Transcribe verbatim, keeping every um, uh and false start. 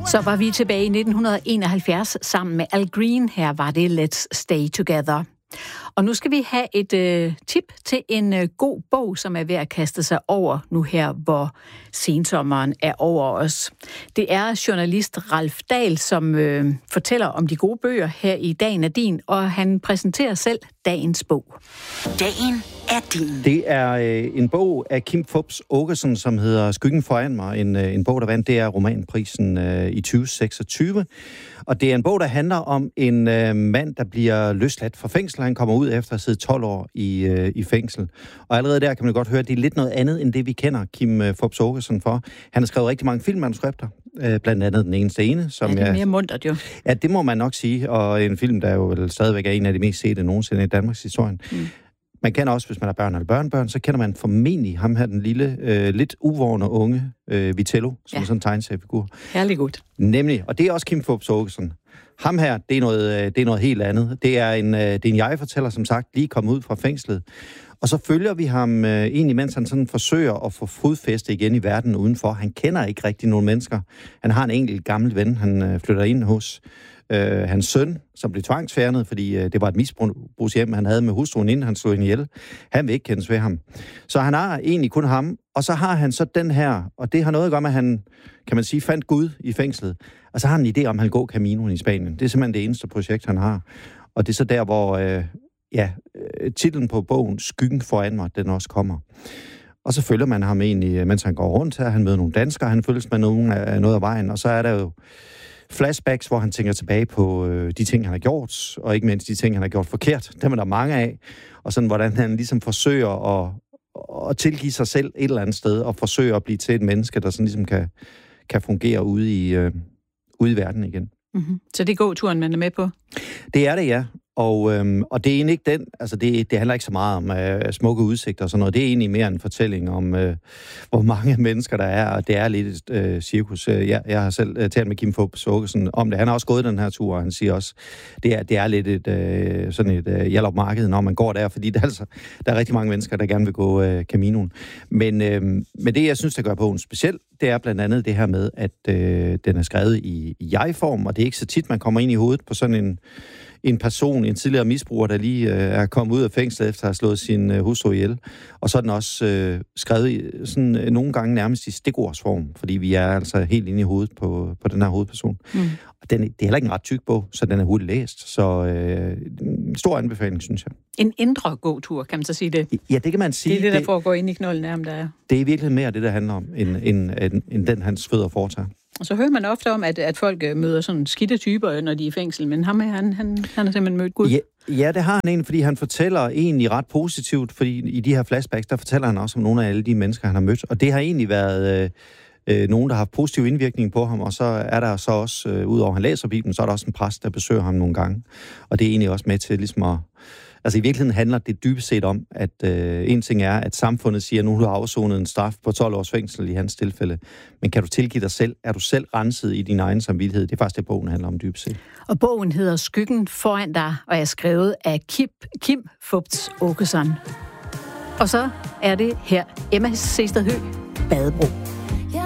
Så var vi tilbage i nitten enoghalvfjerds sammen med Al Green. Her var det Let's Stay Together. Og nu skal vi have et øh, tip til en øh, god bog, som er ved at kaste sig over nu her, hvor sensommeren er over os. Det er journalist Ralf Dahl, som øh, fortæller om de gode bøger her i Dagen er din, og han præsenterer selv dagens bog. Dagen er din. Det er øh, en bog af Kim Fupz Aakeson, som hedder Skyggen foran mig. En, øh, en bog, der vandt D R romanprisen øh, i tyve seksogtyve. Og det er en bog, der handler om en øh, mand, der bliver løsladt fra fængsel. Han kommer ud efter at have siddet tolv år i, øh, i fængsel. Og allerede der kan man godt høre, at det er lidt noget andet, end det vi kender Kim øh, Fupz Aakeson for. Han har skrevet rigtig mange filmmanuskripter. Øh, blandt andet Den eneste ene. Som ja, det er jeg, mere muntert jo. Ja, det må man nok sige. Og en film, der jo vel stadigvæk er en af de mest sete nogensinde i Danmarks historie. Mm. Man kender også, hvis man er børn eller børnebørn, så kender man formentlig ham her, den lille, øh, lidt uvågne unge øh, Vitello, som ja. er sådan en tegneseriefigur. Herlig godt. Nemlig, og det er også Kim Fupz Aakeson. Ham her, det er noget, det er noget helt andet. Det er en, det er en jeg-fortæller, som sagt, lige kommet ud fra fængslet. Og så følger vi ham øh, egentlig, mens han sådan forsøger at få fodfæste igen i verden udenfor. Han kender ikke rigtig nogen mennesker. Han har en enkelt gammel ven, han øh, flytter ind hos. Øh, hans søn, som blev tvangsfjernet, fordi øh, det var et misbrugshjem, han havde med hustruen, inden han slog hende ihjel. Han vil ikke kendes ved ham. Så han har egentlig kun ham, og så har han så den her, og det har noget at gøre med, at han, kan man sige, fandt Gud i fængslet. Og så har han en idé om, at han vil gå Caminoen i Spanien. Det er simpelthen det eneste projekt, han har. Og det er så der, hvor øh, ja, øh, titlen på bogen, Skyggen foran mig, den også kommer. Og så følger man ham egentlig, mens han går rundt her. Han møder nogle danskere, han følges med nogen af, noget af vejen, og så er der jo flashbacks, hvor han tænker tilbage på øh, de ting, han har gjort, og ikke mindst de ting, han har gjort forkert. Dem er der mange af. Og sådan, hvordan han ligesom forsøger at, at tilgive sig selv et eller andet sted, og forsøger at blive til et menneske, der sådan ligesom kan, kan fungere ude i, øh, ude i verden igen. Mm-hmm. Så det er gåturen, man er med på? Det er det, ja. Og, øhm, og det er egentlig ikke den, altså det, det handler ikke så meget om øh, smukke udsigter og sådan noget. Det er egentlig mere en fortælling om, øh, hvor mange mennesker der er, og det er lidt et øh, cirkus. Jeg, jeg har selv øh, talt med Kim Fupz Aakeson om det. Han har også gået den her tur, og han siger også, det er, det er lidt et, øh, sådan et øh, Hjallerup-marked, når man går der, fordi der, altså, der er rigtig mange mennesker, der gerne vil gå øh, Caminoen. Men, øh, men det, jeg synes, der gør bogen speciel, det er blandt andet det her med, at øh, den er skrevet i, i jeg-form, og det er ikke så tit, man kommer ind i hovedet på sådan en en person, en tidligere misbruger, der lige øh, er kommet ud af fængslet efter at have slået sin øh, hustru ihjel. Og så er den også øh, skrevet i, sådan, øh, nogle gange nærmest i stikordsform, fordi vi er altså helt inde i hovedet på, på den her hovedperson. Mm. Og den, det er heller ikke en ret tyk bog, så den er hurtigt læst. Så øh, en stor anbefaling, synes jeg. En indre gåtur, kan man så sige det? Ja, det kan man sige. Det er det, der det, foregår inde i knolden af ham, der er. Det er virkelig mere det, der handler om, end, end, end, end den, hans fødder foretager. Og så hører man ofte om, at, at folk møder sådan skidte typer, når de er i fængsel, men ham, han, han, han har simpelthen mødt Gud. Ja, ja, det har han egentlig, fordi han fortæller egentlig ret positivt, fordi i de her flashbacks, der fortæller han også om nogle af alle de mennesker, han har mødt. Og det har egentlig været øh, øh, nogen, der har haft positiv indvirkning på ham, og så er der så også, øh, udover at han læser Bibelen, så er der også en præst, der besøger ham nogle gange. Og det er egentlig også med til ligesom at... Altså i virkeligheden handler det dybest set om, at øh, en ting er, at samfundet siger, at nu har du afsonet en straf på tolv års fængsel i hans tilfælde. Men kan du tilgive dig selv? Er du selv renset i din egen samvittighed? Det er faktisk det, bogen handler om dybest set. Og bogen hedder Skyggen foran dig, og er skrevet af Kim, Kim Fupz Aakeson. Og så er det her Emma Seestad Høegh, Badebro.